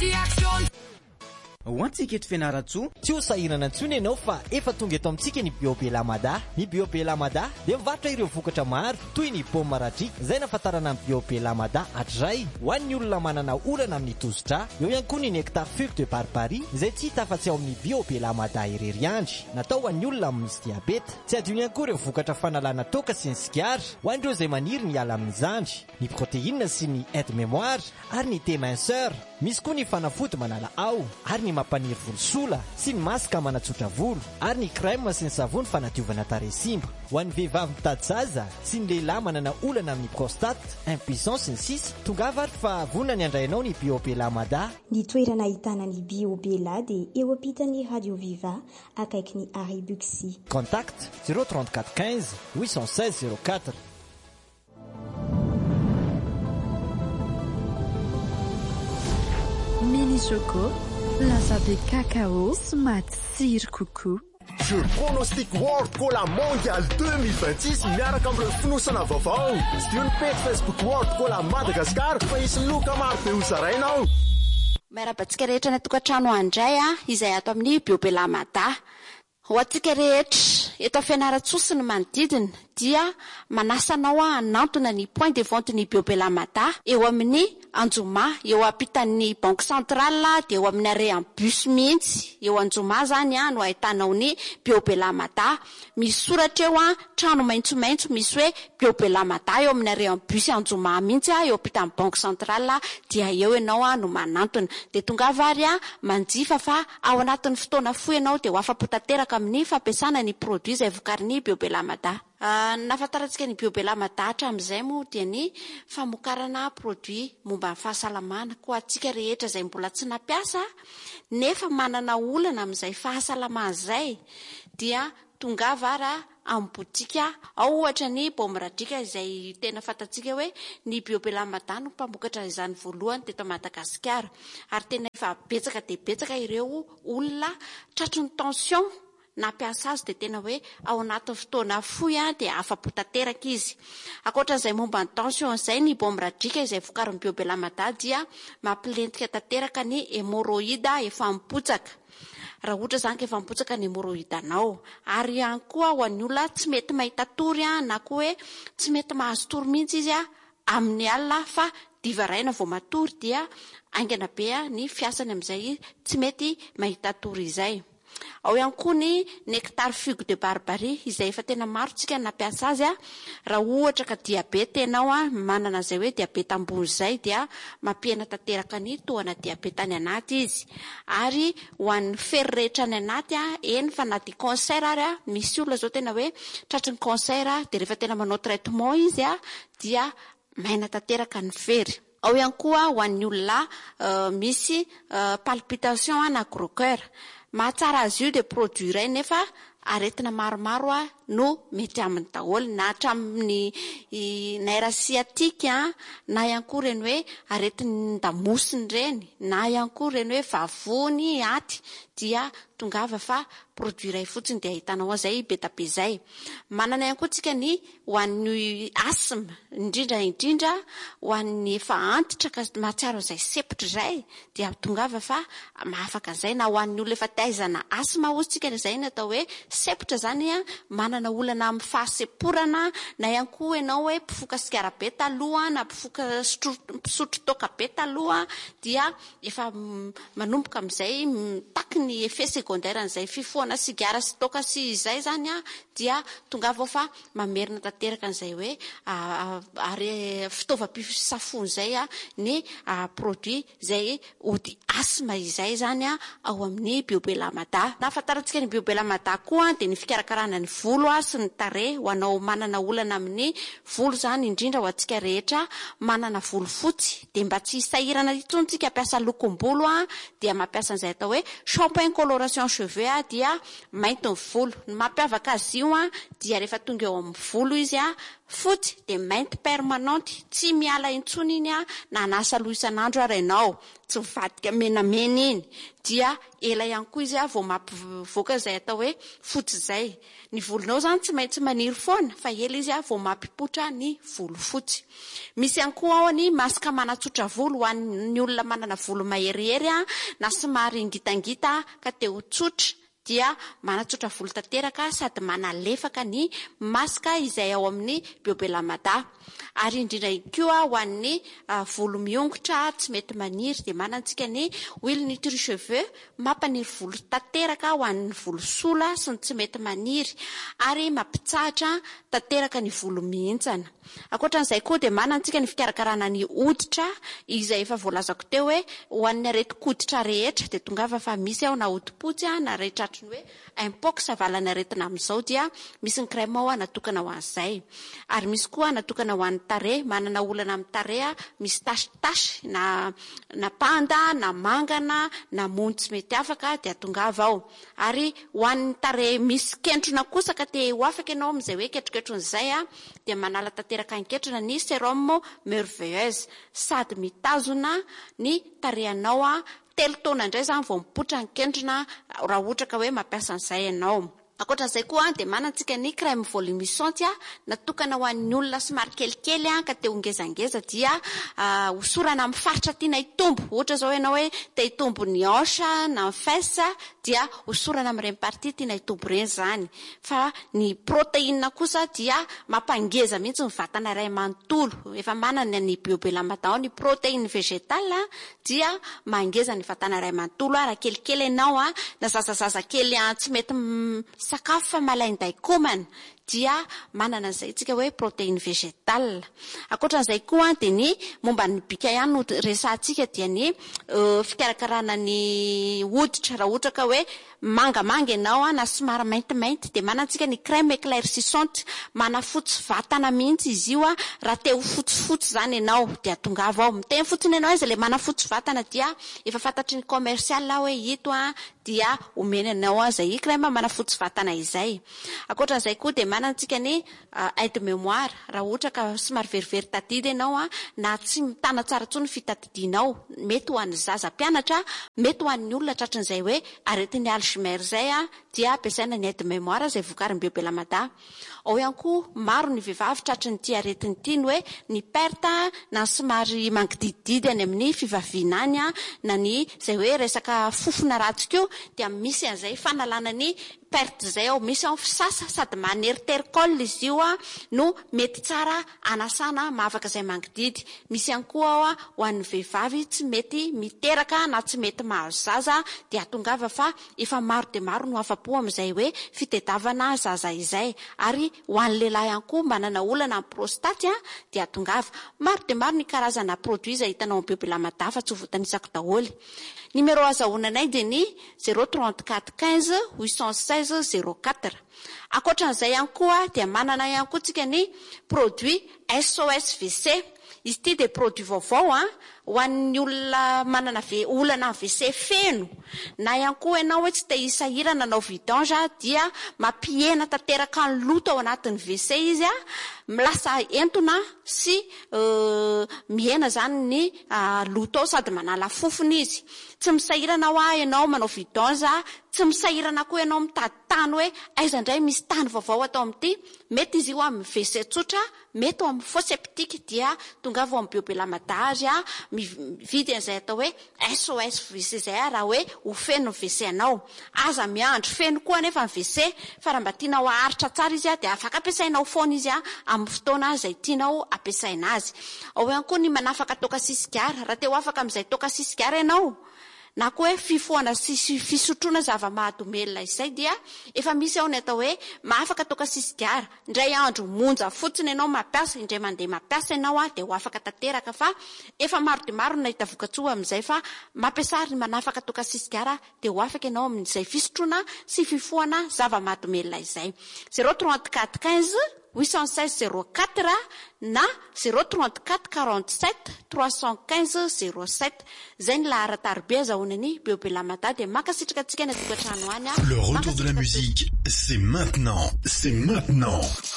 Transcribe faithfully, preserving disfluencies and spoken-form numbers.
ho antsika eto fianaratsoa tsy ho sahirana antsony ianao fa efa tonga eto amintsika ny Biobelamada. Ny Biobelamada dia mivarotra ireo vokatra maro toy ny paoma maratrika izay nafatarana amin'ny Biobelamada hatray ho an'ny olona manana olana amin'ny tosidra. Eo ihany koa ny nectar fugue de barbarie izay tsy hita afa-tsy ao amin'ny Biobelamada irery andry, natao ho an'ny olona misy diabeta. Tsy adino ihany koa ireo vokatra fanalana toka sy ny sigara ho an'ireo izay maniry ny ala amin'ny zandry, ny protéine sy ny aide mémoire ary ny thé-minceur. Misy koa ny fanafody manala ao ary ny mampaniry volosola sy ny masaka manatsotra volo ary ny crème sy ny savony fanadiovana tarehy simba. Ho an'ny vehivavy mitady zaza sy ny lehilahy manana olana amin'ny prostate, impuissance sy ny sisa, tongava ary fa vonona ny andrainao ny Biobelamada. Ny toerana ahitana ny Biobela dia eo ampitan'ny Radio Viva akaiky ny Arrêt Buxy. Contact zéro trente-quatre quinze huit cent seize zéro quatre. Mini Choco, lasa be cacao, matsiro kokoa. Jeu pronostic World Cola Mondial deux mille vingt-six miaraka amin'ireo finosana vaovao. Sy io ny page Facebook World Cola Madagascar fa isy loka maro be hozarainao. Miarabantsika rehetra ny tokantrano andray a izay ato amin'ny Biobelamada. Ho antsika rehetra eto fianaratsoa sy ny manodidina dia manasa anao a hanantona ny point de vente ny Biobelamada eo amin'ny Anjoma, eo ampitan'ny Banque Centrale dia eo amin'ny arrêt en bus mihitsy. Eo Anjoma zany a no ahitanao ny Biobelamada. Misy soratra eo a trano maitsomaitso misy hoe Biobelamada eo amin'ny arrêt en bus Anjoma mihitsy a eo ampitan'ny Banque Centrale dia eo ianao a no manantona. Dia tonga vary a manjifa fa ao anatin'ny fotoana fohy ianao dia ho afa-po tanteraka amin'ny fampiasana ny produit izay vokarin'ny Biobelamada. Uh, nafantarantsika ny Biobelamada hatramin'izay moa dia ny famokarana produit momba ny fahasalamana. Ko antsika rehetra izay mbola tsy nampiasa nefa manana olana amin'izay fahasalamana izay dia tonga vara amin'ny botika ao ohatra ny paoma radika izay tena fantatsika hoe ny Biobelamada no mpamokatra izany voalohany teto Madagasikara, ary tena efa betsaka dia betsaka ireo olona tratry ny tension nampiasa azy dia tena hoe ao anatin'ny fotoana fohy a dia afa-po tanteraka izy. Ankoatran'izay momba ny tension izay ny paoma radika izay vokarin'ny Biobelamada dia mampilentika tanteraka ny hémorroïde efa mipotsaka. Raha ohatra zany ka efa mipotsaka ny hémorroïde anao, ary ihany koa ho an'ny olona tsy mety mahita tory a na koa hoe tsy mety mahazo tory mihitsy izy a amin'ny alina fa divaraina vao matory dia aingana be a ny fiasany amin'izay tsy mety mahita tory izay. Ao ihany koa ny nectar fugue de barbarie izay efa tena maro tsika nampiasa azy a raha ohatra ka diabeta ianao a manana izay hoe diabeta ambony izay dia mampihena tanteraka ny tohana diabeta any anaty izy. Ary ho an'ny fery rehetra any anaty a eny fa na dia cancer ary a misy olona zao tena hoe tratry ny cancer a dia rehefa tena manao traitement izy a dia maina tanteraka ny fery. Ao ihany koa ho an'ny olona uh, misy uh, palpitation a na gros cœur. Mahatsara azy io dia produit iray nefa aretina maromaro a no mety amin'ny daholo na hatramin'ny nerf sciatique na ihany koa ireny hoe aretin'ny damosiny ireny na ihany koa ireny hoe vavony aty dia tongava fa produit iray fotsiny dia ahitanao azay beta be zay. Manana ihany koa tsika ny ho an'ny asthme indrindra indrindra ho an'ny efa antitra ka mahatsiaro izay sepotra izay dia tongava fa mahafaka izay, na ho an'ny olona efa taizana asthme hozy tsika izay natao hoe sepotra zany a manana olana amin'ny fahaseporana na ihany koa ianao hoe mpifoka sigara be taloha na mpifoka mpisotro toaka be taloha dia efa manomboka amin'izay mitaky ny effet secondaire an'izay fifohana sigara sy toaka sy izay zany a dia tongava fa mamerina tanteraka an'izay hoe ary fitaovam-pisafony izay a ny produit izay ody asthme izay zany a ao amin'ny Biobelamada. Nahafantarantsika ny Biobelamada koa dia ny fikarakarana ny volo a sy ny tarehy ho anao manana olana amin'ny volo zany indrindra ho antsika rehetra manana volo fotsy dia mba tsy sahirana intsony tsika ampiasa lokom-bolo a dia mampiasa an'izay atao hoe shampoing coloration cheveux a dia mainty ny volo. Ny mampiavaka azy io a dia rehefa tonga eo amin'ny volo izy a fotsy dia mainty permanente, tsy miala intsony iny a na nasa loha isan'andro ary ianao tsy mivadika menamena iny dia ela ihany koa izy a vao mampivoaka izay atao hoe fotsy zay. Ny volonao zany tsy maintsy maniry foana fa ela izy a vao mampipotra ny volo fotsy. Misy ihany koa ao ny masaka manatsotra volo ho an'ny olona manana volo maherihery a na somary ngitangita ka te ho tsotra dia manatsotra volo tanteraka sady manalefaka ny masaka izay ao amin'ny Biobelamada. Ary indrindra koa ho an'ny uh, volo miongotra tsy mety maniry dia manantsika ny huile nutri-cheveux mampaniry volo tanteraka ho an'ny volo sola sy ny tsy mety maniry ary mampitsahatra tanteraka ny volo mihintsana. Ankoatran'izay koa dia manantsika ny fikarakarana ny hoditra izay efa voalazako teo hoe ho an'ny areti-koditra rehetra dia tongava fa misy ao na hodi-potsy na rehetratriny hoe impox avalana aretina amin'izao dia misy ny crème ao natokana ho an'izay. Ary misy koa natokana ho an'ny tarehy, manana olana amin'ny tarehy misy tasy-tasy na na panda na mangana na mony tsy mety afaka dia tongava ao. Ary ho an'ny tarehy misy kentrona kosa ka te ho afaka ianao amin'izay hoe ketroketron'izay a dia manala tanteraka anketrona ny sérum merveilleuse sady mitazona ny tarehanao a telo taona indray zany vao mipotra ny kentrona raha ohatra ka hoe mampiasa an'izay ianao. Ankoatran'izay koa dia manantsika ny crème volumisante natokana ho an'ny olona somary kelikely ka te ho ngezangeza dia uh, hosorana amin'ny faritra tiana hitombo. Ohatra zao ianao hoe te hitombo ny hanche na ny fesse dia hosorana amin'ireny partie tiana hitombo ireny zany. Fa ny protéine kosa dia mampangeza mihitsy ny vatana iray manontolo. Efa manana ny Biobelamada ny protéine végétale dia mangeza ny vatana iray manontolo raha kelikely ianao na zazazaza kely tsy mety sakafo fa malainday komana dia manana an'izay tsika hoe protéine végétale. Ankoatran'izay koa dia ny momba ny bika ihany no resahantsika dia ny uh, fikarakarana ny hoditra raha ohatra ka hoe mangamanga ianao na somary maintimainty dia manantsika ny crème éclaircissante manafotsy vatana mihitsy izy io raha te ho fotsifotsy zany ianao dia tongava ao miteny fotsiny ianao izy le manafotsy vatana dia efa fantatry ny commercial hoe ito a dia omena ianao izay crème manafotsy vatana izay. Ankoatran'izay koa dia manantsika ny uh, aide mémoire raha ohatra ka somary verivery tadidy ianao na tsy mitana tsara tsony fitadidinao mety ho an'ny zaza mpianatra mety ho an'ny olona tratran'izay hoe aretin'ny Alzheimer zay a dia ampiasaina ny aide mémoire izay vokarin'ny Biobelamada. Ao ihany koa maro ny vehivavy tratriny ity aretiny ity ny hoe ny perte na somary mangidididy any amin'ny fivaviana any na ny izay hoe resaka fofona ratsy koa dia misy an'izay fanalana ny perte zay ao misy ao fisasa sady maneritericole izy io no mety tsara anasana mahavaka izay mangididy. Misy ihany koa ao ho an'ny vehivavy tsy mety miteraka na tsy mety mahazo zaza dia tongava fa efa maro dia maro no afa-po amin'izay hoe fitediavana zaza izay. Ary ho an'ny lehilahy ihany koa manana olana amin'ny prostate dia tongava maro dia maro ny karazana produit izay hitanao amin'ny Biobelamada fa tsy ho voatanisako daholo. Numéro azahoananay dia ny zéro trente-quatre quinze huit cent seize zéro quatre. Ankoatran'izay ihany koa dia manana ihany koa tsika ny produit S O S V C. Izy ity dia produit vaovao a ho an'ny olona manana olana V C feno na ihany koa ianao hoe tsy te hisahirana nanao vidange dia mampihena tanteraka ny loto ao anatin'ny V C izy a milasa entona sy uh, mihena zany ny uh, loto ao sady manala fofony izy. Tsy misahirana ho ah ianao manao vidange tsy misahirana koa ianao mitady tany hoe aiza indray misy tany vaovao atao amin'ity mety izy io amin'ny V C tsotra mety ao amin'ny faux septique dia tonga vao amin'ny Biobelamada azy a mividy an'izay atao hoe S O S V C zay raha hoe ho feno ny V C anao. Aza miandro feno koa nefa ny V C fa raha mba tianao aharitra tsara izy a dia afaka ampiasainao foana izy a amin'ny fotoana izay tianao ampiasaina azy. Ao ihany koa ny manafaka toka sisigara raha te ho afaka amin'izay toka sisigara ianao na koa hoe fifoana sy fisotroana zava-mahadomelina izay dia efa misy ao ny atao hoe mahafaka toka sisigara. Indray andro monja fotsiny ianao mampiasa indray mandeha mampiasa ianao a dia ho afaka tanteraka fa efa maro dia maro nahita vokatsoa amin'izay fa mampiasa ny manafaka toka sisigara dia ho afaka ianao amin'izay fisotroana sy fifoana zava-mahadomelina izay. Zéro trente-quatre quinze huit cent seize zéro quatre na zéro trente-quatre quarante-sept trois cent quinze zéro sept. Zay ny laharan-tariby azahoanany Biobelamada dia makasitraka antsika ny tokantrano any. Le retour de la musique, c'est maintenant, c'est maintenant.